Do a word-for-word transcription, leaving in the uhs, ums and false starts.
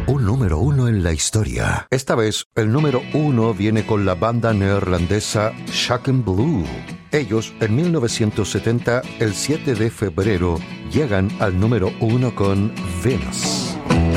Un número uno en la historia. Esta vez, el número uno viene con la banda neerlandesa Shaken Blue. Ellos, en mil novecientos setenta, el siete de febrero, llegan al número uno con Venus.